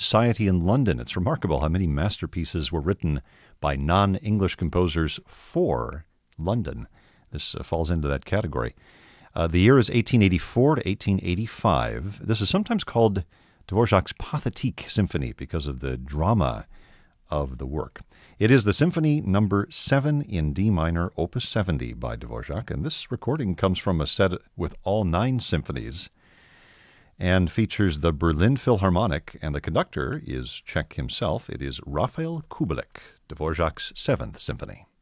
Society in London. It's remarkable how many masterpieces were written by non-English composers for London. This falls into that category. The year is 1884 to 1885. This is sometimes called Dvorak's Pathétique Symphony because of the drama of the work. It is the Symphony number 7 in D minor, opus 70 by Dvorak, and this recording comes from a set with all 9 symphonies and features the Berlin Philharmonic, and the conductor is Czech himself. It is Raphael Kubelik, Dvorak's 7th Symphony.